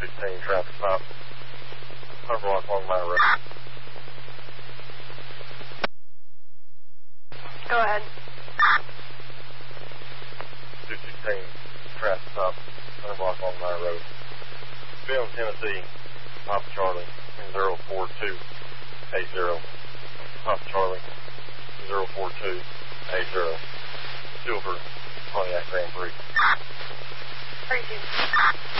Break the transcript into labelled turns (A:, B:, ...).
A: 215 traffic stop. 100 block Long Mile Road.
B: Go ahead.
A: 215 traffic stop. 100 block Long Mile Road. Film Tennessee, Papa Charlie, 04280. Papa Charlie, 04280. Silver, Pontiac Grand Prix.
B: 32.